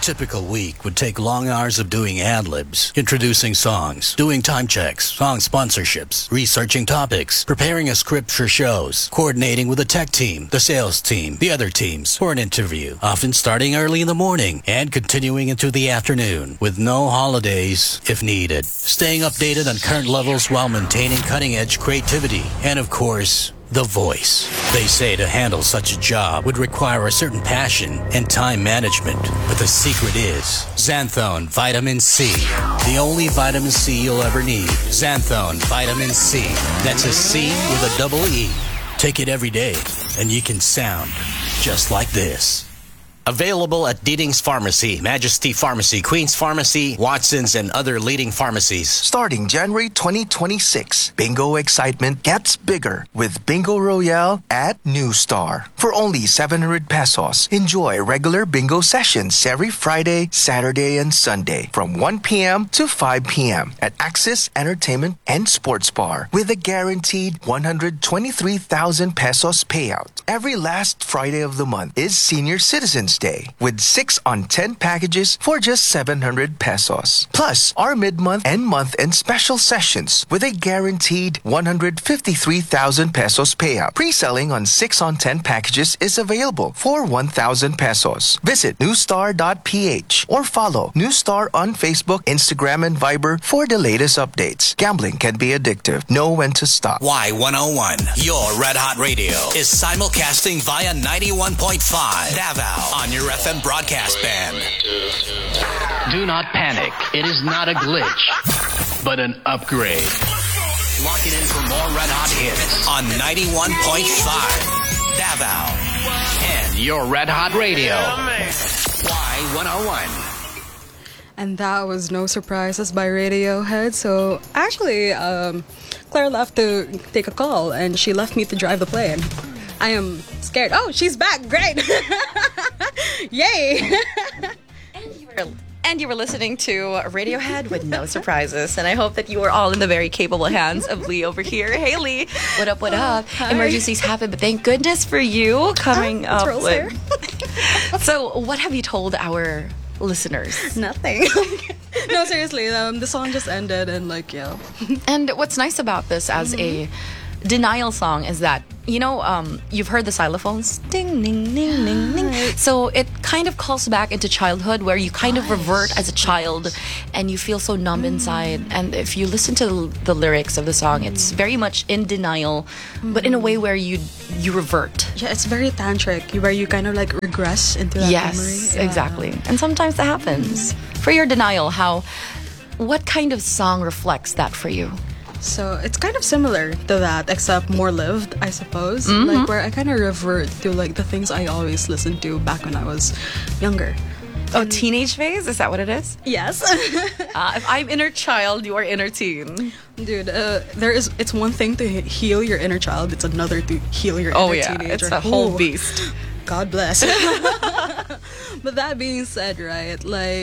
typical week would take long hours of doing ad-libs, introducing songs, doing time checks, song sponsorships, researching topics, preparing a script for shows, coordinating with the tech team, the sales team, the other teams for an interview, often starting early in the morning and continuing into the afternoon with no holidays if needed. Staying updated on current levels while maintaining cutting-edge creativity and, of course, the voice. They say to handle such a job would require a certain passion and time management. But the secret is Xanthone Vitamin C. The only vitamin C you'll ever need. Xanthone Vitamin C. That's a C with a double E. Take it every day and you can sound just like this. Available at Deeding's Pharmacy, Majesty Pharmacy, Queen's Pharmacy, Watson's, and other leading pharmacies. Starting January 2026, bingo excitement gets bigger with Bingo Royale at New Star. For only 700 pesos, enjoy regular bingo sessions every Friday, Saturday, and Sunday from 1 p.m. to 5 p.m. at Axis Entertainment and Sports Bar with a guaranteed 123,000 pesos payout. Every last Friday of the month is Senior Citizens Day with 6 on 10 packages for just 700 pesos. Plus, our mid-month and month-end special sessions with a guaranteed 153,000 pesos payout. Pre-selling on 6 on 10 packages is available for 1,000 pesos. Visit newstar.ph or follow Newstar on Facebook, Instagram, and Viber for the latest updates. Gambling can be addictive. Know when to stop. Y101, your Red Hot Radio, is simulcasting via 91.5 Davao on your FM broadcast band. Do not panic. It is not a glitch, but an upgrade. Lock it in for more Red Hot hits on 91.5 Davao And your Red Hot Radio. Y101. And that was No Surprises by Radiohead. So actually, Claire left to take a call and she left me to drive the plane. I am scared. Oh, she's back. Great. Yay. And you were listening to Radiohead with No Surprises. And I hope that you are all in the very capable hands of Lee over here. Hey, Lee. What up, what up? Hi. Emergencies happen, but thank goodness for you coming up with... So, what have you told our listeners? Nothing. No, seriously. The song just ended and yeah. And what's nice about this as a denial song is that, you've heard the xylophones. Ding, ding, ding, ding, ding. So it kind of calls back into childhood where you kind of revert as a child and you feel so numb inside. And if you listen to the lyrics of the song, it's very much in denial, but in a way where you revert. Yeah, it's very tantric, where you kind of regress into that memory. Yes, exactly. And sometimes that happens. For your denial, what kind of song reflects that for you? So it's kind of similar to that, except more lived, I suppose. Where I kind of revert to the things I always listened to back when I was younger. Oh, teenage phase? Is that what it is? Yes. If I'm inner child, you are inner teen. Dude, it's one thing to heal your inner child. It's another to heal your inner teenager. It's a whole beast. God bless. But that being said, right,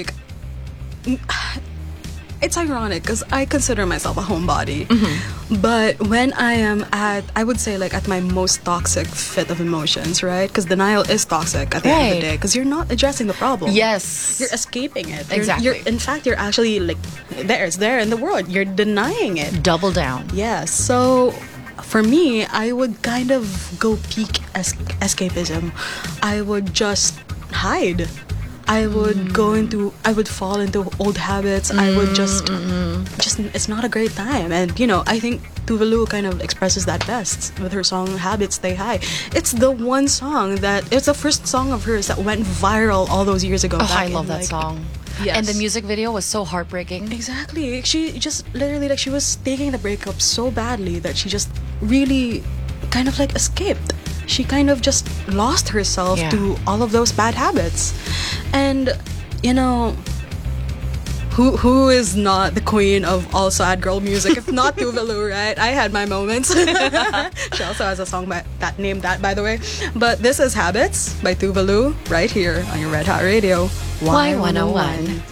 it's ironic because I consider myself a homebody. But when I am I would say at my most toxic fit of emotions, right? Because denial is toxic at the end of the day because you're not addressing the problem. Yes. You're escaping it. Exactly. In fact, you're actually it's there in the world. You're denying it. Double down. Yeah. So for me, I would kind of go peak escapism. I would just hide. I would fall into old habits. I would just it's not a great time. And I think Tuvalu kind of expresses that best with her song Habits Stay High. It's the one song it's the first song of hers that went viral all those years ago. Oh, I love that song. Yes. And the music video was so heartbreaking. Exactly. She just literally she was taking the breakup so badly that she just really kind of escaped. She kind of just lost herself to all of those bad habits. And who is not the queen of all sad girl music if not Tuvalu, right? I had my moments. She also has a song named that, by the way. But this is Habits by Tuvalu right here on your Red Hot Radio Y101.